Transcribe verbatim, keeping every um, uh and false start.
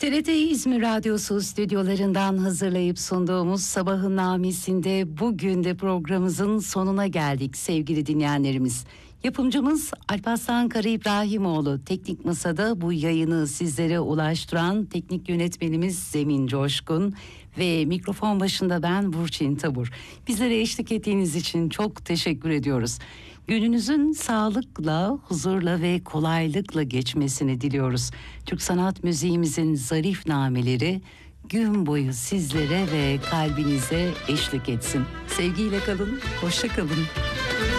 T R T İzmir Radyosu stüdyolarından hazırlayıp sunduğumuz Sabahın Namesi'nde bugün de programımızın sonuna geldik sevgili dinleyenlerimiz. Yapımcımız Alparslan Kara İbrahimoğlu, teknik masada bu yayını sizlere ulaştıran teknik yönetmenimiz Zemin Coşkun ve mikrofon başında ben Burçin Tabur. Bizlere eşlik ettiğiniz için çok teşekkür ediyoruz. Gününüzün sağlıkla, huzurla ve kolaylıkla geçmesini diliyoruz. Türk sanat müziğimizin zarif nameleri gün boyu sizlere ve kalbinize eşlik etsin. Sevgiyle kalın, hoşça kalın.